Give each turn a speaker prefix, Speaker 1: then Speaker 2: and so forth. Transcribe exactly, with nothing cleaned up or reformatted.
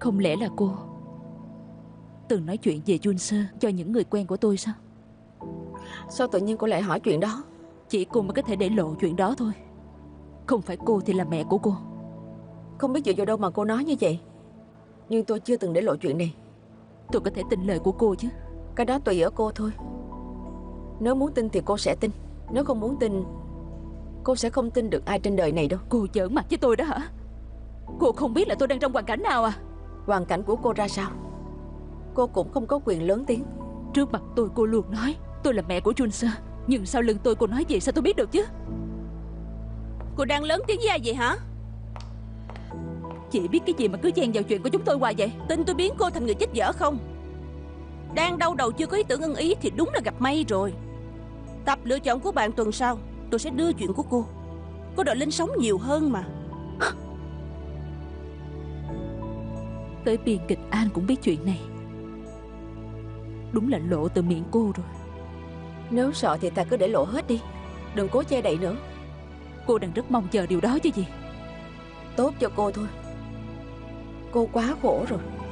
Speaker 1: Không lẽ là cô từng nói chuyện về Jun Sơ cho những người quen của tôi sao?
Speaker 2: Sao tự nhiên cô lại hỏi chuyện đó?
Speaker 1: Chỉ cô mới có thể để lộ chuyện đó thôi. Không phải cô thì là mẹ của cô.
Speaker 2: Không biết dựa vào đâu mà cô nói như vậy. Nhưng tôi chưa từng để lộ chuyện này.
Speaker 1: Tôi có thể tin lời của cô chứ.
Speaker 2: Cái đó tùy ở cô thôi. Nếu muốn tin thì cô sẽ tin. Nếu không muốn tin, cô sẽ không tin được ai trên đời này đâu.
Speaker 1: Cô giỡn mặt với tôi đó hả? Cô không biết là tôi đang trong hoàn cảnh nào à?
Speaker 2: Hoàn cảnh của cô ra sao? Cô cũng không có quyền lớn tiếng.
Speaker 1: Trước mặt tôi cô luôn nói tôi là mẹ của Jun Sơ, nhưng sau lưng tôi cô nói gì sao tôi biết được chứ?
Speaker 3: Cô đang lớn tiếng với ai vậy hả?
Speaker 1: Chị biết cái gì mà cứ chen vào chuyện của chúng tôi hoài vậy?
Speaker 3: Tin tôi biến cô thành người chết dở không? Đang đau đầu chưa có ý tưởng ưng ý thì đúng là gặp may rồi. Tập lựa chọn của bạn tuần sau tôi sẽ đưa chuyện của cô. Cô đợi Linh sống nhiều hơn mà.
Speaker 1: Tới biên kịch An cũng biết chuyện này. Đúng là lộ từ miệng cô rồi.
Speaker 2: Nếu sợ thì ta cứ để lộ hết đi. Đừng cố che đậy nữa.
Speaker 1: Cô đang rất mong chờ điều đó chứ gì.
Speaker 2: Tốt cho cô thôi. Cô quá khổ rồi.